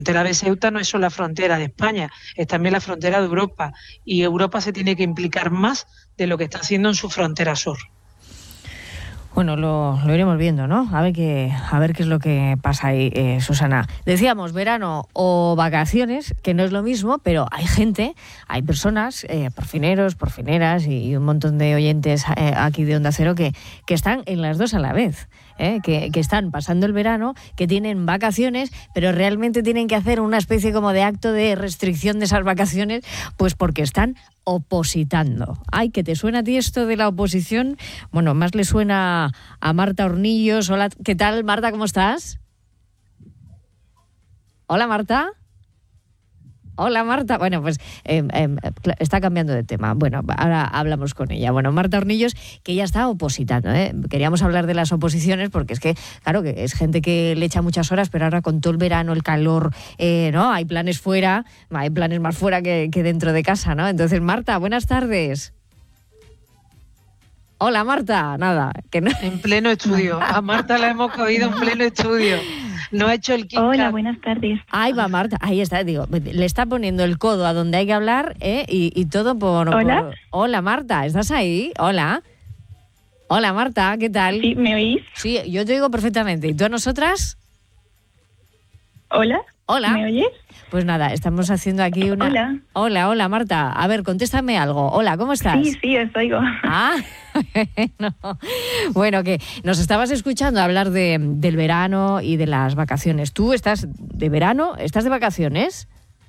frontera de Ceuta no es solo la frontera de España, es también la frontera de Europa, y Europa se tiene que implicar más de lo que está haciendo en su frontera sur. Bueno, lo iremos viendo, ¿no? A ver qué es lo que pasa ahí, Susana. Decíamos verano o vacaciones, que no es lo mismo, pero hay gente, hay personas, porfineros, porfineras y un montón de oyentes aquí de Onda Cero que están en las dos a la vez. Que están pasando el verano, que tienen vacaciones, pero realmente tienen que hacer una especie como de acto de restricción de esas vacaciones, pues porque están opositando. Ay, ¿que te suena a ti esto de la oposición? Bueno, más le suena a Marta Hornillos. Hola, ¿qué tal, Marta? ¿Cómo estás? Hola, Marta. Hola, Marta. Bueno, pues está cambiando de tema. Bueno, ahora hablamos con ella. Bueno, Marta Hornillos, que ya está opositando. Queríamos hablar de las oposiciones porque es que, claro, que es gente que le echa muchas horas, pero ahora con todo el verano, el calor, ¿no? Hay planes fuera, hay planes más fuera que dentro de casa, ¿no? Entonces, Marta, buenas tardes. Hola, Marta. Nada, que no. En pleno estudio. A Marta la hemos cogido en pleno estudio. No ha hecho el kick. Hola, buenas tardes. Ahí va Marta, ahí está, digo, le está poniendo el codo a donde hay que hablar, y todo por... ¿Hola? Hola, Marta, ¿estás ahí? Hola. Hola, Marta, ¿qué tal? ¿Sí, me oís? Sí, yo te oigo perfectamente. ¿Y tú a nosotras? ¿Hola? Hola. ¿Me oyes? Pues nada, estamos haciendo aquí una... Hola. Hola, Marta. A ver, contéstame algo. Hola, ¿cómo estás? Sí, os oigo. Ah, no. Bueno, que nos estabas escuchando hablar del verano y de las vacaciones. ¿Tú estás de verano? ¿Estás de vacaciones?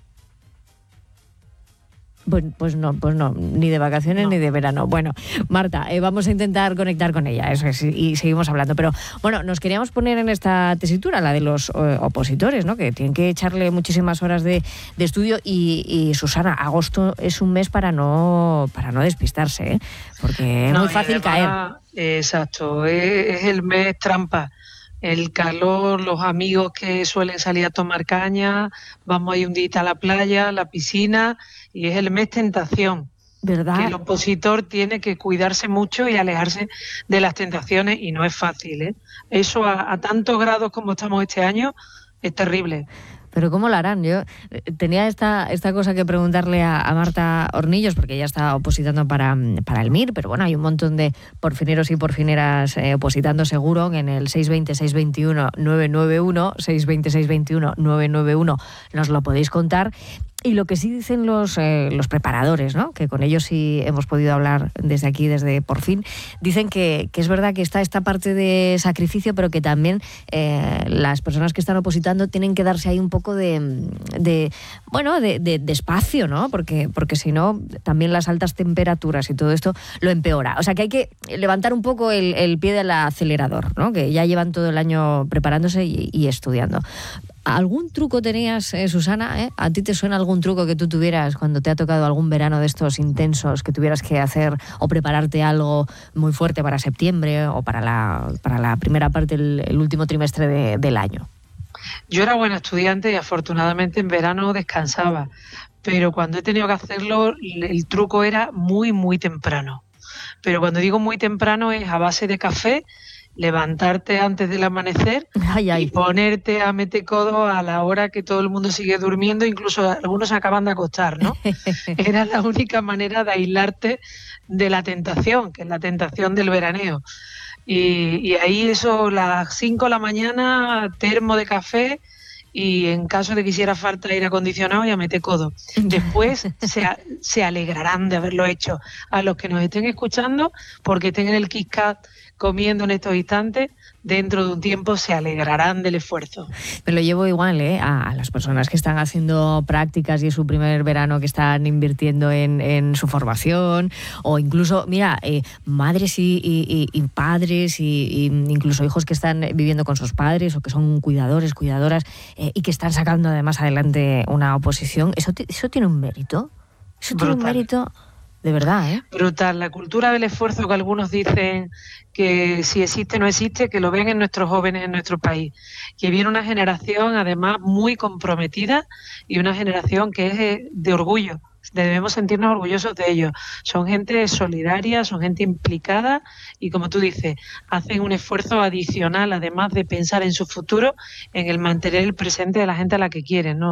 Pues no, ni de vacaciones ni de verano. Bueno, Marta, vamos a intentar conectar con ella, eso es, y seguimos hablando. Pero bueno, nos queríamos poner en esta tesitura, la de los opositores, ¿no? Que tienen que echarle muchísimas horas de estudio y Susana, agosto es un mes para no despistarse, porque es muy fácil caer. Exacto, es el mes trampa. El calor, los amigos que suelen salir a tomar caña, vamos a ir un día a la playa, a la piscina, y es el mes tentación. ¿Verdad? Que el opositor tiene que cuidarse mucho y alejarse de las tentaciones, y no es fácil, ¿eh? Eso a tantos grados como estamos este año es terrible. Pero ¿cómo lo harán? Yo tenía esta cosa que preguntarle a Marta Hornillos, porque ella está opositando para el MIR, pero bueno, hay un montón de porfineros y porfineras opositando seguro en el 620-621-991, 620-621-991, nos lo podéis contar. Y lo que sí dicen los preparadores, ¿no? Que con ellos sí hemos podido hablar desde aquí, desde Por Fin, dicen que es verdad que está esta parte de sacrificio, pero que también las personas que están opositando tienen que darse ahí un poco de espacio, ¿no? Porque si no, también las altas temperaturas y todo esto lo empeora. O sea que hay que levantar un poco el pie del acelerador, ¿no? Que ya llevan todo el año preparándose y estudiando. ¿Algún truco tenías, Susana? ¿A ti te suena algún truco que tú tuvieras cuando te ha tocado algún verano de estos intensos, que tuvieras que hacer o prepararte algo muy fuerte para septiembre o para la primera parte, el último trimestre del año? Yo era buena estudiante y afortunadamente en verano descansaba, pero cuando he tenido que hacerlo, el truco era muy, muy temprano. Pero cuando digo muy temprano es a base de café, levantarte antes del amanecer y ponerte a meter codo a la hora que todo el mundo sigue durmiendo, incluso algunos se acaban de acostar, ¿no? Era la única manera de aislarte de la tentación, que es la tentación del veraneo. Y ahí eso, las 5 de la mañana, termo de café, y en caso de que hiciera falta aire acondicionado, ya mete codo. Después se alegrarán de haberlo hecho. A los que nos estén escuchando, porque estén en el Kit Kat comiendo en estos instantes, dentro de un tiempo se alegrarán del esfuerzo. Me lo llevo igual, a las personas que están haciendo prácticas y es su primer verano, que están invirtiendo en su formación, o incluso, mira, madres y padres y incluso hijos que están viviendo con sus padres o que son cuidadoras y que están sacando además adelante una oposición. Eso tiene un mérito. Eso tiene un mérito. De verdad, ¿eh? Brutal. La cultura del esfuerzo, que algunos dicen que si existe no existe, que lo ven en nuestros jóvenes en nuestro país. Que viene una generación además muy comprometida y una generación que es de orgullo Debemos sentirnos orgullosos de ellos. Son gente solidaria, son gente implicada y, como tú dices, hacen un esfuerzo adicional, además de pensar en su futuro, en el mantener el presente de la gente a la que quieren, ¿no?